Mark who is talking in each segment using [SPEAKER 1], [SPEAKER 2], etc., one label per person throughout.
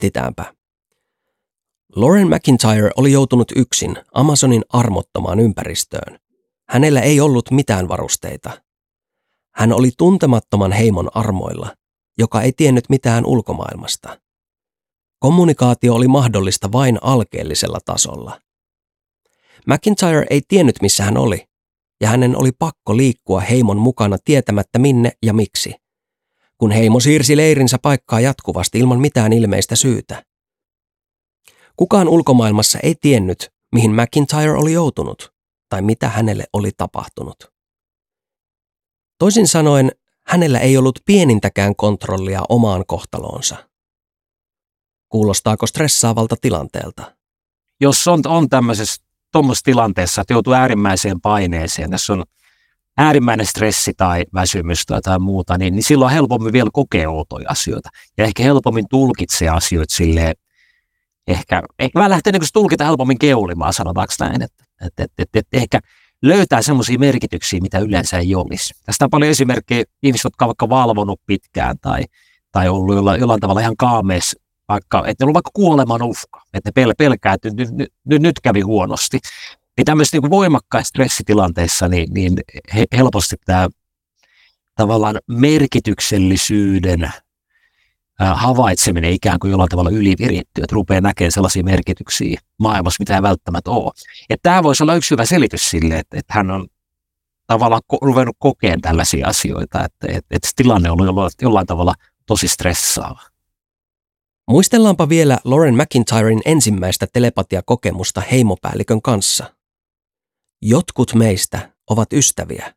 [SPEAKER 1] Mietitäänpä. Lauren McIntyre oli joutunut yksin Amazonin armottomaan ympäristöön. Hänellä ei ollut mitään varusteita. Hän oli tuntemattoman heimon armoilla, joka ei tiennyt mitään ulkomaailmasta. Kommunikaatio oli mahdollista vain alkeellisella tasolla. McIntyre ei tiennyt, missä hän oli, ja hänen oli pakko liikkua heimon mukana tietämättä minne ja miksi, kun heimo siirsi leirinsä paikkaa jatkuvasti ilman mitään ilmeistä syytä. Kukaan ulkomaailmassa ei tiennyt, mihin McIntyre oli joutunut tai mitä hänelle oli tapahtunut. Toisin sanoen, hänellä ei ollut pienintäkään kontrollia omaan kohtaloonsa. Kuulostaako stressaavalta tilanteelta?
[SPEAKER 2] Jos on tuommoisessa tilanteessa, että joutuu äärimmäiseen paineeseen, tässä on äärimmäinen stressi tai väsymys tai muuta, niin silloin helpommin vielä kokee outoja asioita. Ja ehkä helpommin tulkitsee asioita silleen, ehkä mä lähten niin tulkita helpommin keulimaan, sanotaanko näin, että ehkä löytää semmoisia merkityksiä, mitä yleensä ei olisi. Tästä on paljon esimerkkejä ihmisistä, jotka on vaikka valvonut pitkään tai ollut jollain tavalla ihan kaameessa, että ne on ollut vaikka kuoleman uhka, että ne pelkää, että nyt kävi huonosti. Niin tämmöisissä niin voimakkaissa stressitilanteissa niin helposti tämä tavallaan merkityksellisyyden havaitseminen ikään kuin jollain tavalla ylivirittyy, että rupeaa näkemään sellaisia merkityksiä maailmassa, mitä ei välttämättä ole. Ja tämä voisi olla yksi hyvä selitys sille, että hän on tavallaan ruvennut kokemaan tällaisia asioita, että se tilanne on ollut jollain tavalla tosi stressaava.
[SPEAKER 1] Muistellaanpa vielä Lauren McIntyren ensimmäistä telepatiakokemusta heimopäällikön kanssa. Jotkut meistä ovat ystäviä.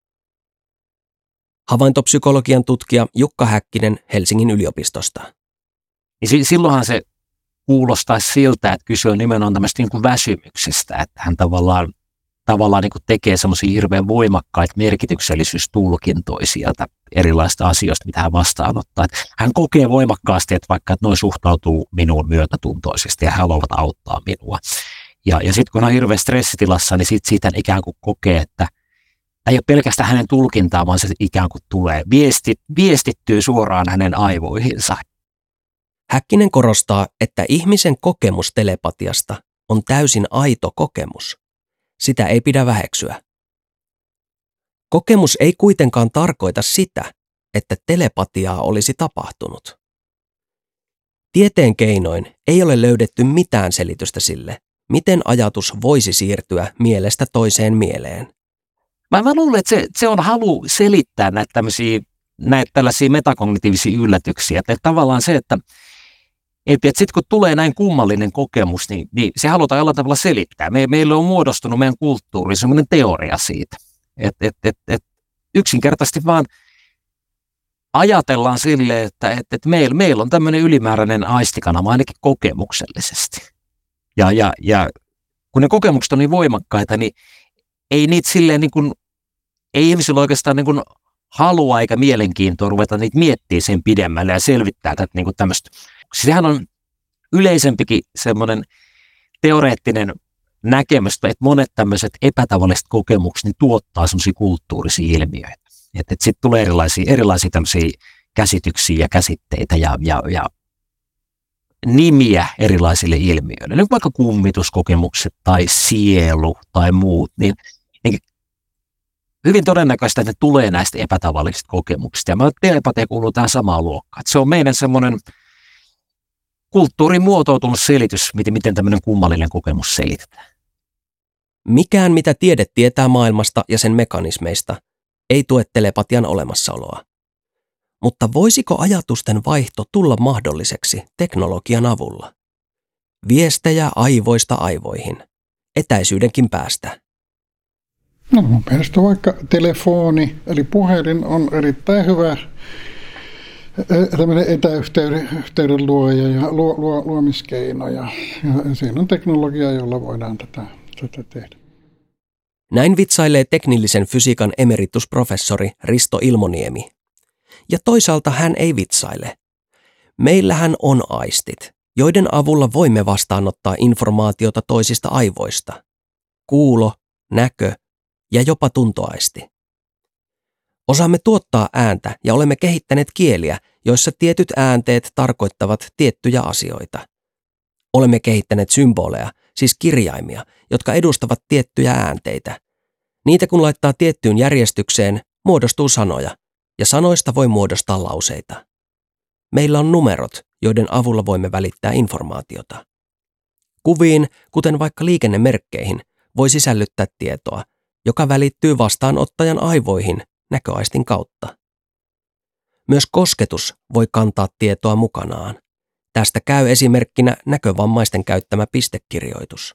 [SPEAKER 1] Havaintopsykologian tutkija Jukka Häkkinen Helsingin yliopistosta.
[SPEAKER 2] Ja silloinhan se kuulostaisi siltä, että kyse on nimenomaan tämmöistä niin kuin väsymyksestä, että hän tavallaan niin kuin tekee semmoisia hirveän voimakkaita merkityksellisyystulkintoja sieltä erilaisista asioista, mitä hän vastaanottaa. Että hän kokee voimakkaasti, että vaikka että noi suhtautuu minuun myötätuntoisesti ja he haluavat auttaa minua. Ja sitten kun hän on hirveän stressitilassa, niin siitä hän ikään kuin kokee, että ei ole pelkästään hänen tulkintaa, vaan se ikään kuin tulee, viestittyy suoraan hänen aivoihinsa.
[SPEAKER 1] Häkkinen korostaa, että ihmisen kokemus telepatiasta on täysin aito kokemus. Sitä ei pidä väheksyä. Kokemus ei kuitenkaan tarkoita sitä, että telepatiaa olisi tapahtunut. Tieteen keinoin ei ole löydetty mitään selitystä sille, miten ajatus voisi siirtyä mielestä toiseen mieleen.
[SPEAKER 2] Mä luulen, että se on halu selittää näitä tällaisia metakognitiivisia yllätyksiä. Että tavallaan se, että sitten kun tulee näin kummallinen kokemus, niin se halutaan jollain tavalla selittää. Meillä on muodostunut meidän kulttuuriin sellainen teoria siitä. Että yksinkertaisesti vaan ajatellaan silleen, että meillä on tämmöinen ylimääräinen aistikanava ainakin kokemuksellisesti. Ja kun ne kokemukset on niin voimakkaita, niin ei niitä silleen niin kuin, ei ihmisillä oikeastaan niin kuin halua eikä mielenkiintoa ruveta niitä miettiä sen pidemmälle ja selvittää tätä niin kuin tämmöistä. Sehän on yleisempikin semmoinen teoreettinen näkemys, että monet tämmöiset epätavalliset kokemukset niin tuottaa semmoisia kulttuurisia ilmiöitä. Että sitten tulee erilaisia tämmöisiä käsityksiä ja käsitteitä ja nimiä erilaisille ilmiöille. Niin vaikka kummituskokemukset tai sielu tai muut, niin hyvin todennäköistä, että ne tulee näistä epätavallisista kokemuksista. Ja telepatia kuuluu tähän samaan luokkaan. Se on meidän semmoinen kulttuurin muotoutunut selitys, miten tämmöinen kummallinen kokemus selitetään.
[SPEAKER 1] Mikään, mitä tiede tietää maailmasta ja sen mekanismeista, ei tue telepatian olemassaoloa. Mutta voisiko ajatusten vaihto tulla mahdolliseksi teknologian avulla? Viestejä aivoista aivoihin, etäisyydenkin päästä.
[SPEAKER 3] No mun mielestä vaikka telefoni, eli puhelin on erittäin hyvä tämmöinen etäyhteyden luoja ja luomiskeino. Ja siinä on teknologia, jolla voidaan tätä tehdä.
[SPEAKER 1] Näin vitsailee teknillisen fysiikan emeritusprofessori Risto Ilmoniemi. Ja toisaalta hän ei vitsaile. Meillähän on aistit, joiden avulla voimme vastaanottaa informaatiota toisista aivoista. Kuulo, näkö ja jopa tuntoaisti. Osaamme tuottaa ääntä ja olemme kehittäneet kieliä, joissa tietyt äänteet tarkoittavat tiettyjä asioita. Olemme kehittäneet symboleja, siis kirjaimia, jotka edustavat tiettyjä äänteitä. Niitä kun laittaa tiettyyn järjestykseen, muodostuu sanoja, ja sanoista voi muodostaa lauseita. Meillä on numerot, joiden avulla voimme välittää informaatiota. Kuviin, kuten vaikka liikennemerkkeihin, voi sisällyttää tietoa, joka välittyy vastaanottajan aivoihin näköaistin kautta. Myös kosketus voi kantaa tietoa mukanaan. Tästä käy esimerkkinä näkövammaisten käyttämä pistekirjoitus.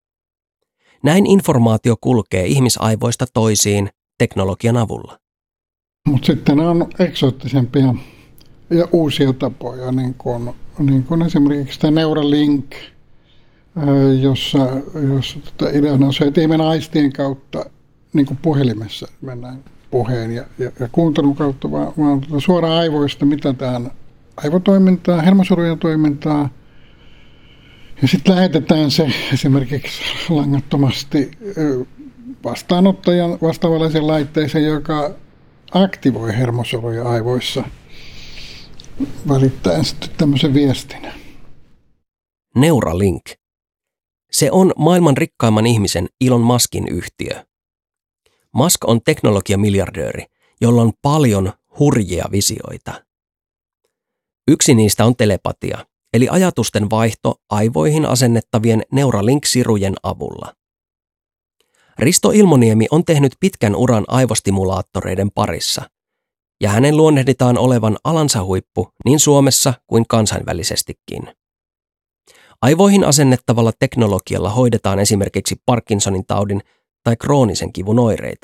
[SPEAKER 1] Näin informaatio kulkee ihmisaivoista toisiin teknologian avulla.
[SPEAKER 3] Mutta sitten on eksoottisempia ja uusia tapoja, niin kuin esimerkiksi tämä Neuralink, jossa ideana on se, että ei mennä aistien kautta niin kuin puhelimessa mennään puheen ja kuuntelun kautta, vaan suoraan aivoista mitataan aivotoimintaa, hermosolujen toimintaa, ja sitten lähetetään se esimerkiksi langattomasti vastaanottajan vastaavanlaisen laitteeseen, joka aktivoi hermosoluja aivoissa välittäen sitten tämmöisen viestin.
[SPEAKER 1] Neuralink. Se on maailman rikkaimman ihmisen Elon Muskin yhtiö. Musk on teknologiamiljardööri, jolla on paljon hurjia visioita. Yksi niistä on telepatia, eli ajatusten vaihto aivoihin asennettavien Neuralink-sirujen avulla. Risto Ilmoniemi on tehnyt pitkän uran aivostimulaattoreiden parissa, ja hänen luonnehditaan olevan alansa huippu niin Suomessa kuin kansainvälisestikin. Aivoihin asennettavalla teknologialla hoidetaan esimerkiksi Parkinsonin taudin tai kroonisen kivun oireita.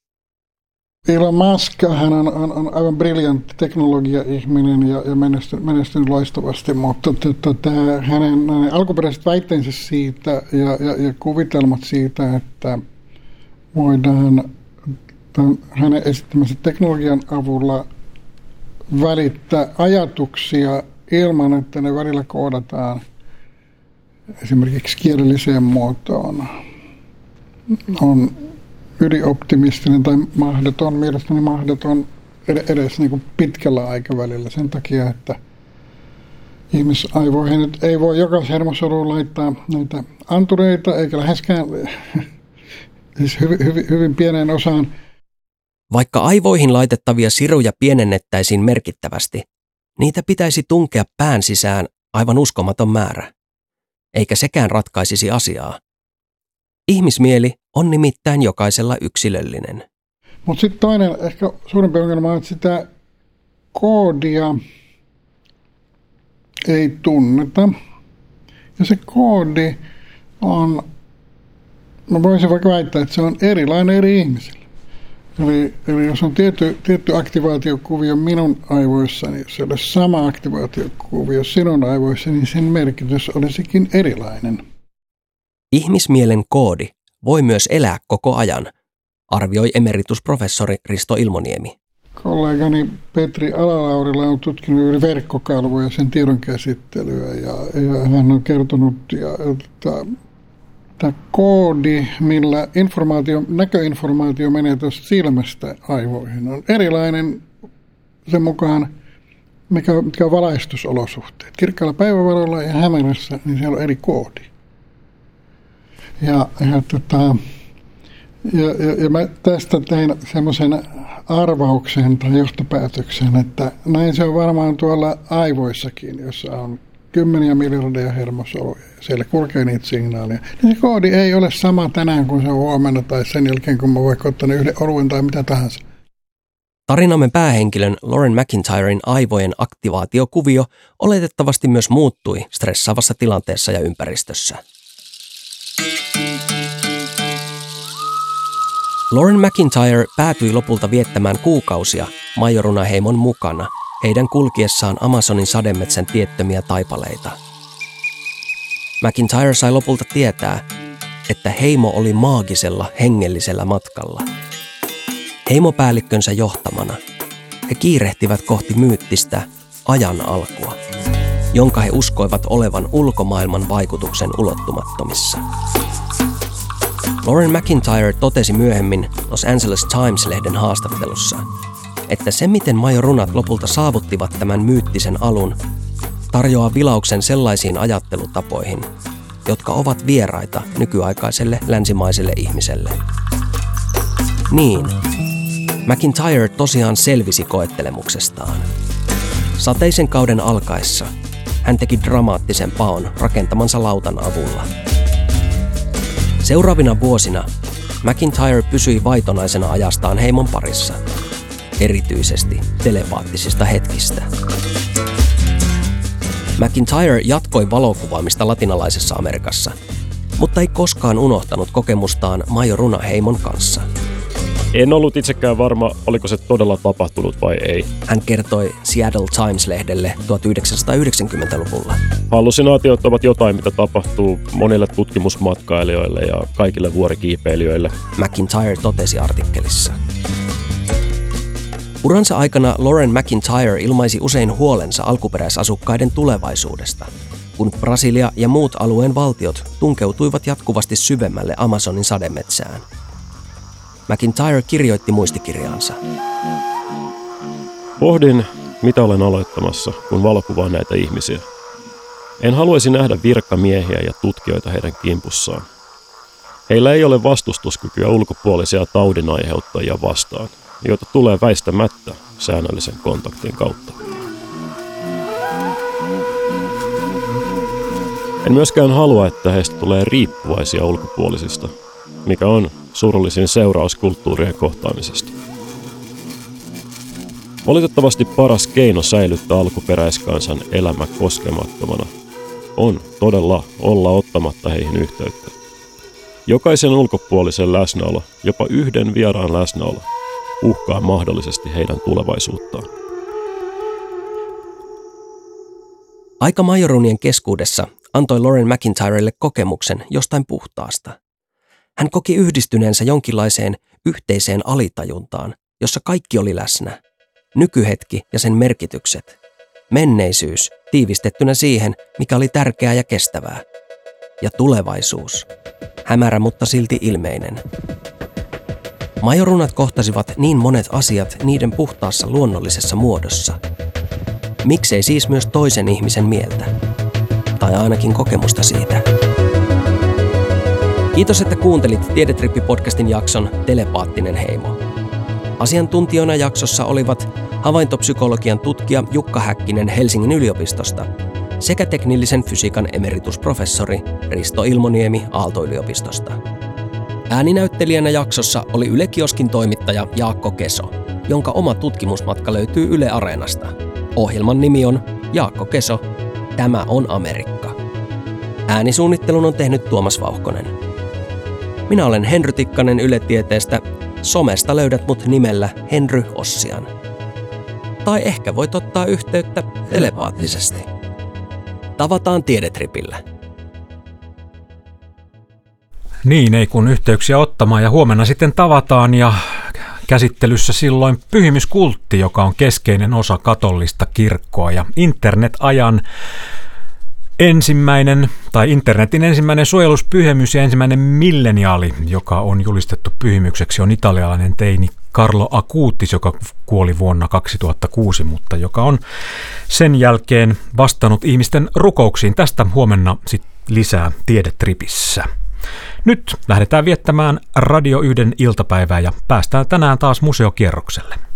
[SPEAKER 3] Elon Musk, hän on aivan briljantti teknologia-ihminen ja menestynyt loistavasti, mutta hänen alkuperäiset väitteensä siitä ja kuvitelmat siitä, että voidaan hänen esittämänsä teknologian avulla välittää ajatuksia ilman, että ne välillä koodataan esimerkiksi kielelliseen muotoon, on ylioptimistinen tai mahdoton, mielestäni mahdoton edes niin kuin pitkällä aikavälillä sen takia, että ihmisaivoihin nyt ei voi jokaisen hermosoluun laittaa näitä antureita, eikä läheskään siis hyvin pieneen osaan.
[SPEAKER 1] Vaikka aivoihin laitettavia siruja pienennettäisiin merkittävästi, niitä pitäisi tunkea pään sisään aivan uskomaton määrä. Eikä sekään ratkaisisi asiaa. Ihmismieli on nimittäin jokaisella yksilöllinen.
[SPEAKER 3] Mutta sitten toinen ehkä suurempi ongelma on, että sitä koodia ei tunneta. Ja se koodi on, mä voisin vaikka väittää, että se on erilainen eri ihmisillä. Eli jos on tietty aktivaatiokuvio minun aivoissani, jos se olisi sama aktivaatiokuvio sinun aivoissa, niin sen merkitys olisikin erilainen.
[SPEAKER 1] Ihmismielen koodi voi myös elää koko ajan, arvioi emeritusprofessori Risto Ilmoniemi.
[SPEAKER 3] Kollegani Petri Alalaurila on tutkinut juuri verkkokalvoja, sen tiedonkäsittelyä, ja hän on kertonut, että tämä koodi, millä näköinformaatio menee tuosta silmästä aivoihin, on erilainen sen mukaan, mikä on valaistusolosuhteet. Kirkkaalla päivävalolla ja hämärässä, niin siellä on eri koodi. Ja mä tästä tein semmoisen arvauksen tai johtopäätöksen, että näin se on varmaan tuolla aivoissakin, jossa on 10 miljardia hermosoluja. Siellä kulkee niitä signaaleja. Niin se koodi ei ole sama tänään kuin se on huomenna tai sen jälkeen, kun mä vaikka ottanut yhden oluen tai mitä tahansa.
[SPEAKER 1] Tarinamme päähenkilön Lauren McIntyren aivojen aktivaatiokuvio oletettavasti myös muuttui stressaavassa tilanteessa ja ympäristössä. Lauren McIntyre päätyi lopulta viettämään kuukausia Majoruna-heimon mukana heidän kulkiessaan Amazonin sademetsän tiettömiä taipaleita. McIntyre sai lopulta tietää, että heimo oli maagisella hengellisellä matkalla. Heimopäällikkönsä johtamana he kiirehtivät kohti myyttistä ajan alkua, jonka he uskoivat olevan ulkomaailman vaikutuksen ulottumattomissa. Lauren McIntyre totesi myöhemmin Los Angeles Times-lehden haastattelussa, että se miten majorunat lopulta saavuttivat tämän myyttisen alun, tarjoaa vilauksen sellaisiin ajattelutapoihin, jotka ovat vieraita nykyaikaiselle länsimaiselle ihmiselle. Niin, McIntyre tosiaan selvisi koettelemuksestaan. Sateisen kauden alkaessa hän teki dramaattisen paon rakentamansa lautan avulla. Seuraavina vuosina McIntyre pysyi vaitonaisena ajastaan heimon parissa, erityisesti telepaattisista hetkistä. McIntyre jatkoi valokuvaamista latinalaisessa Amerikassa, mutta ei koskaan unohtanut kokemustaan majoruna-heimon kanssa.
[SPEAKER 4] En ollut itsekään varma, oliko se todella tapahtunut vai ei.
[SPEAKER 1] Hän kertoi Seattle Times-lehdelle 1990-luvulla.
[SPEAKER 4] Hallusinaatiot ovat jotain, mitä tapahtuu monille tutkimusmatkailijoille ja kaikille vuorikiipeilijöille.
[SPEAKER 1] McIntyre totesi artikkelissa. Uransa aikana Lauren McIntyre ilmaisi usein huolensa alkuperäisasukkaiden tulevaisuudesta, kun Brasilia ja muut alueen valtiot tunkeutuivat jatkuvasti syvemmälle Amazonin sademetsään. McIntyre kirjoitti muistikirjaansa.
[SPEAKER 4] Pohdin, mitä olen aloittamassa, kun valokuvaan näitä ihmisiä. En haluaisi nähdä virkamiehiä ja tutkijoita heidän kimpussaan. Heillä ei ole vastustuskykyä ulkopuolisia taudinaiheuttajia vastaan, joita tulee väistämättä säännöllisen kontaktin kautta. En myöskään halua, että heistä tulee riippuvaisia ulkopuolisista, mikä on surullisin seuraus kulttuurien kohtaamisesta. Valitettavasti paras keino säilyttää alkuperäiskansan elämä koskemattomana on todella olla ottamatta heihin yhteyttä. Jokaisen ulkopuolisen läsnäolo, jopa yhden vieraan läsnäolo, uhkaa mahdollisesti heidän tulevaisuuttaan.
[SPEAKER 1] Aika majorunien keskuudessa antoi Lauren McIntyrelle kokemuksen jostain puhtaasta. Hän koki yhdistyneensä jonkinlaiseen yhteiseen alitajuntaan, jossa kaikki oli läsnä. Nykyhetki ja sen merkitykset. Menneisyys tiivistettynä siihen, mikä oli tärkeää ja kestävää. Ja tulevaisuus. Hämärä, mutta silti ilmeinen. Majorunat kohtasivat niin monet asiat niiden puhtaassa luonnollisessa muodossa. Miksei siis myös toisen ihmisen mieltä? Tai ainakin kokemusta siitä. Kiitos, että kuuntelit Tiedetrippi-podcastin jakson Telepaattinen heimo. Asiantuntijoina jaksossa olivat havaintopsykologian tutkija Jukka Häkkinen Helsingin yliopistosta sekä teknillisen fysiikan emeritusprofessori Risto Ilmoniemi Aalto-yliopistosta. Ääninäyttelijänä jaksossa oli Yle Kioskin toimittaja Jaakko Keso, jonka oma tutkimusmatka löytyy Yle Areenasta. Ohjelman nimi on Jaakko Keso, Tämä on Amerikka. Äänisuunnittelun on tehnyt Tuomas Vauhkonen. Minä olen Henry Tikkanen Yle Tieteestä. Somesta löydät mut nimellä Henry Ossian. Tai ehkä voit ottaa yhteyttä telepaattisesti. Tavataan Tiedetripillä.
[SPEAKER 5] Niin, ei kun yhteyksiä ottamaan ja huomenna sitten tavataan ja käsittelyssä silloin pyhimyskultti, joka on keskeinen osa katolista kirkkoa ja internetajan internetin ensimmäinen suojeluspyhimys ja ensimmäinen milleniaali, joka on julistettu pyhimykseksi, on italialainen teini Carlo Acutis, joka kuoli vuonna 2006, mutta joka on sen jälkeen vastannut ihmisten rukouksiin. Tästä huomenna sitten lisää Tiedetripissä. Nyt lähdetään viettämään Radio 1 iltapäivää ja päästään tänään taas museokierrokselle.